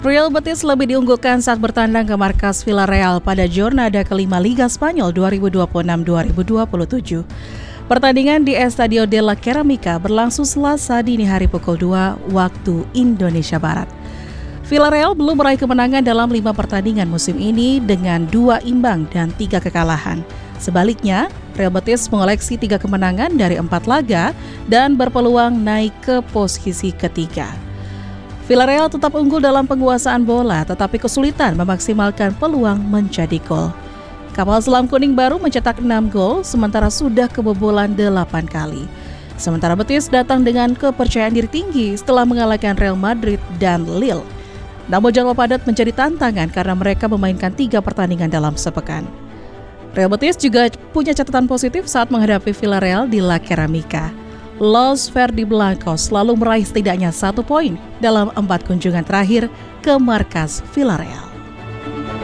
Real Betis lebih diunggulkan saat bertandang ke markas Villarreal pada jornada kelima Liga Spanyol 2026-2027. Pertandingan di Estadio de la Cerámica berlangsung Selasa dini hari pukul 2 waktu Indonesia Barat. Villarreal belum meraih kemenangan dalam 5 pertandingan musim ini dengan 2 imbang dan 3 kekalahan. Sebaliknya, Real Betis mengoleksi 3 kemenangan dari 4 laga dan berpeluang naik ke posisi ketiga. Villarreal tetap unggul dalam penguasaan bola, tetapi kesulitan memaksimalkan peluang menjadi gol. Kapal selam kuning baru mencetak 6 gol, sementara sudah kebobolan 8 kali. Sementara Betis datang dengan kepercayaan diri tinggi setelah mengalahkan Real Madrid dan Lille. Namun jadwal padat menjadi tantangan karena mereka memainkan 3 pertandingan dalam sepekan. Real Betis juga punya catatan positif saat menghadapi Villarreal di La Cerámica. Los Verdiblancos selalu meraih setidaknya 1 poin dalam 4 kunjungan terakhir ke markas Villarreal.